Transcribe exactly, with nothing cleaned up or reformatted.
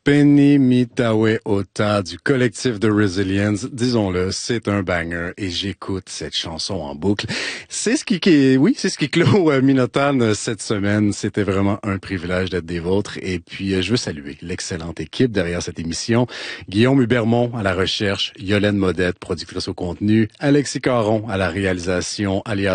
Penny Mitawe Ota du collectif The Resilience, disons-le, c'est un banger et j'écoute cette chanson en boucle. C'est ce qui, qui oui, c'est ce qui clôt euh, Minotane cette semaine. C'était vraiment un privilège d'être des vôtres. Et puis, euh, je veux saluer l'excellente équipe derrière cette émission. Guillaume Hubermont à la recherche, Yolène Modette, productrice au contenu, Alexis Caron à la réalisation, alias